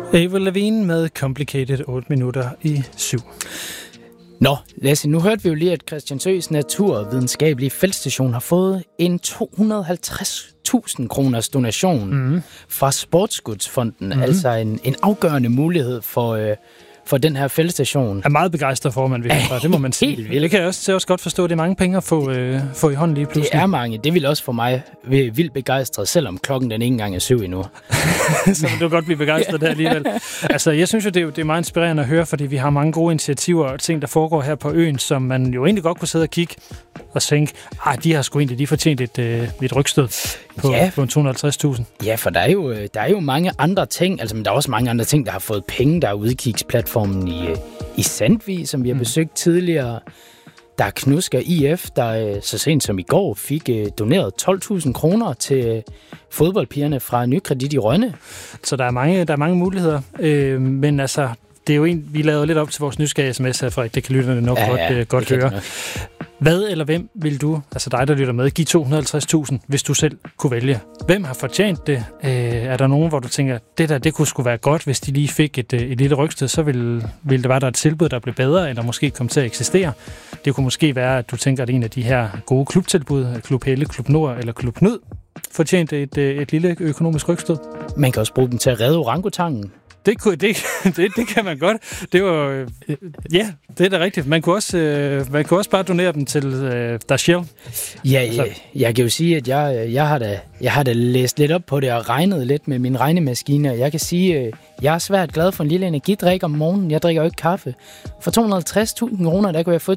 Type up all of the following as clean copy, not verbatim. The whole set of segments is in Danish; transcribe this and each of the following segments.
Avril Lavigne med Complicated 8 minutter i 7. Nå, Lasse, nu hørte vi jo lige, at Christiansøs Naturvidenskabelige Feltstation har fået en 250.000 kroners donation fra Sportsgudsfonden. Altså en afgørende mulighed for den her feltstation. Jeg er meget begejstret for, man vil have, det må man sige. Det kan jeg også godt forstå, det er mange penge at få i hånden lige pludselig. Det er mange. Det vil også for mig være vildt begejstret, selvom klokken den ikke engang er 7 endnu. Så du kan godt blive begejstret der alligevel. Altså, jeg synes jo, det er meget inspirerende at høre, fordi vi har mange gode initiativer og ting, der foregår her på øen, som man jo egentlig godt kunne sidde og kigge og tænke, de har sgu egentlig lige fortjent et rygstød på 250.000. Ja, for der er jo mange andre ting, altså, men der er også mange andre ting, der har fået penge. Der er udkigsplatformen i Sandvig, som vi har besøgt tidligere. Der er Knusker IF, der så sent som i går fik doneret 12.000 kroner til fodboldpigerne fra Nykredit i Rønne. Så der er mange muligheder, men altså, det er jo vi lavede lidt op til vores nysgerrige sms her, Frederik. Det kan lytterne nok godt høre. Hvad eller hvem vil du, altså dig, der lytter med, give 250.000, hvis du selv kunne vælge? Hvem har fortjent det? Er der nogen, hvor du tænker, det kunne sgu være godt, hvis de lige fik et lille rygstød, så ville det være, der et tilbud, der blev bedre, eller måske kom til at eksistere. Det kunne måske være, at du tænker, at en af de her gode klubtilbud, Klub Helle, Klub Nord eller Klub Knud, fortjente et lille økonomisk rygstød. Man kan også bruge dem til at redde orangutangen. Det kan man godt. Det var det er da rigtigt. Man kunne også bare donere dem til Dachshell. Ja, jeg kan jo sige, at jeg har da læst lidt op på det og regnet lidt med min regnemaskine. Jeg kan sige, jeg er svært glad for en lille energidrik om morgenen. Jeg drikker jo ikke kaffe. For 250.000 kroner, der kunne jeg få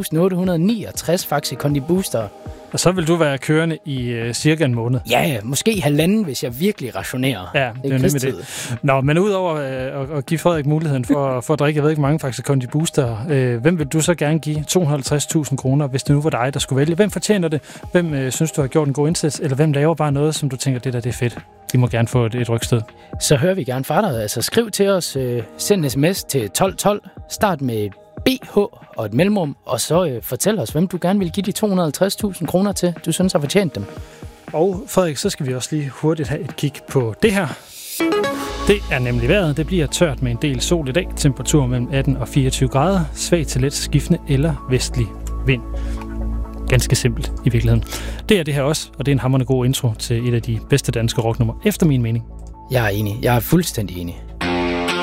10.869 Faxe Kondi Booster. Og så vil du være kørende i cirka en måned. Ja, måske halvanden, hvis jeg virkelig rationerer. Ja, det er nemlig det. Nå, men udover at give Frederik muligheden for at drikke, jeg ved ikke mange Faxe Kondi Booster, hvem vil du så gerne give 250.000 kroner, hvis det nu var dig, der skulle vælge? Hvem fortjener det? Hvem synes, du har gjort en god indsats? Eller hvem laver bare noget, som du tænker, det er fedt? De må gerne få et rygsted. Så hører vi gerne fra dig. Altså skriv til os, send sms til 1212, start med BH og et mellemrum, og så fortæl os, hvem du gerne vil give de 250.000 kroner til, du synes har fortjent dem. Og Frederik, så skal vi også lige hurtigt have et kig på det her. Det er nemlig vejret. Det bliver tørt med en del sol i dag. Temperatur mellem 18 og 24 grader. Svag til let skiftende eller vestlig vind. Ganske simpelt i virkeligheden. Det er det her også, og det er en hamrende god intro til et af de bedste danske rocknumre, efter min mening. Jeg er enig. Jeg er fuldstændig enig.